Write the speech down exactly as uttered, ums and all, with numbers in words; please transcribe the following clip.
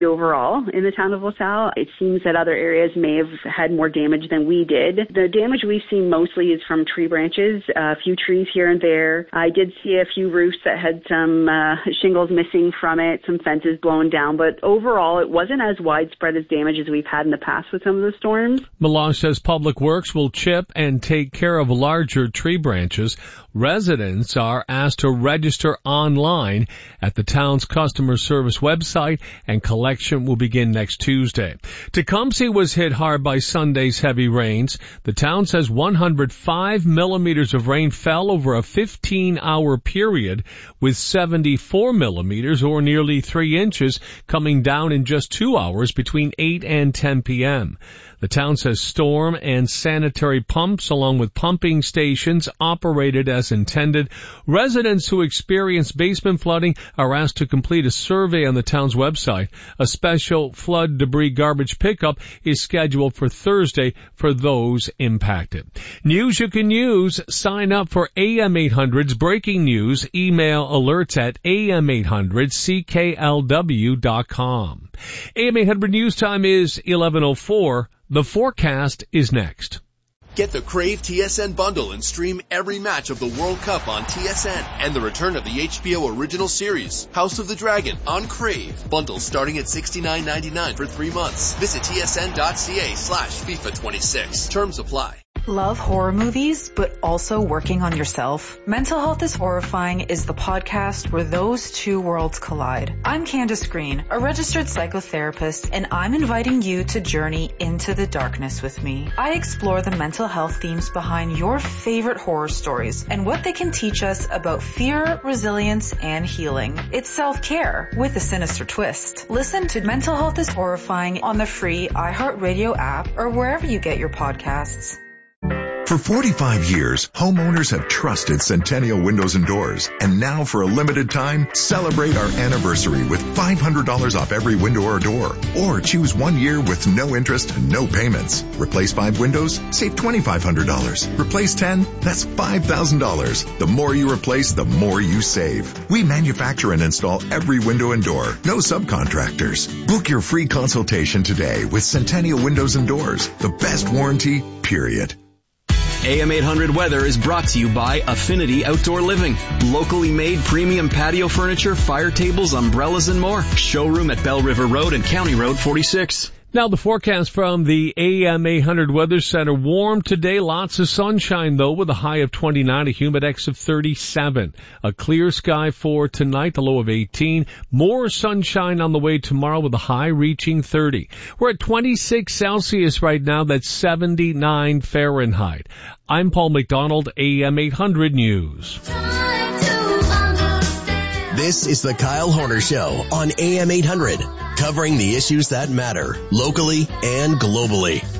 overall in the town of LaSalle. It seems that other areas may have had more damage than we did. The damage we've seen mostly is from tree branches, a few trees here and there. I did see a few roofs that had some uh, shingles missing from it, some fences blown down, but overall it wasn't as widespread as damage as we've had in the past with some of the storms. Melange says Public Works will chip and take care of larger tree branches. Residents are asked to register online at the town's customer service website, and collection will begin next Tuesday. Tecumseh was hit hard by Sunday's heavy rains. The town says one hundred five millimeters of rain fell over a fifteen hour period, with seventy-four millimeters or nearly three inches coming down in just two hours between eight and ten p.m. The town says storm and sanitary pumps along with pumping stations operated as intended. Residents who experience basement flooding are asked to complete a survey on the town's website. A special flood debris garbage pickup is scheduled for Thursday for those impacted. News you can use. Sign up for A M eight hundred's breaking news. Email alerts at A M eight hundred C K L W dot com. A M eight hundred News Time is eleven oh four. The forecast is next. Get the Crave T S N bundle and stream every match of the World Cup on T S N and the return of the H B O original series, House of the Dragon, on Crave. Bundles starting at sixty-nine ninety-nine for three months. Visit tsn.ca slash FIFA 26. Terms apply. Love horror movies, but also working on yourself? Mental Health is Horrifying is the podcast where those two worlds collide. I'm Candace Green, a registered psychotherapist, and I'm inviting you to journey into the darkness with me. I explore the mental health themes behind your favorite horror stories and what they can teach us about fear, resilience, and healing. It's self-care with a sinister twist. Listen to Mental Health is Horrifying on the free iHeartRadio app or wherever you get your podcasts. For forty-five years, homeowners have trusted Centennial Windows and Doors. And now for a limited time, celebrate our anniversary with five hundred dollars off every window or door. Or choose one year with no interest and no payments. Replace five windows, save twenty-five hundred dollars. Replace ten, that's five thousand dollars. The more you replace, the more you save. We manufacture and install every window and door. No subcontractors. Book your free consultation today with Centennial Windows and Doors. The best warranty, period. A M eight hundred Weather is brought to you by Affinity Outdoor Living. Locally made premium patio furniture, fire tables, umbrellas, and more. Showroom at Bell River Road and County Road forty-six. Now the forecast from the A M eight hundred Weather Center. Warm today, lots of sunshine though, with a high of twenty-nine, a humidex of thirty-seven. A clear sky for tonight, the low of eighteen. More sunshine on the way tomorrow with a high reaching thirty. We're at twenty-six Celsius right now, that's seventy-nine Fahrenheit. I'm Paul McDonald, A M eight hundred News. This is the Kyle Horner Show on A M eight hundred, covering the issues that matter locally and globally.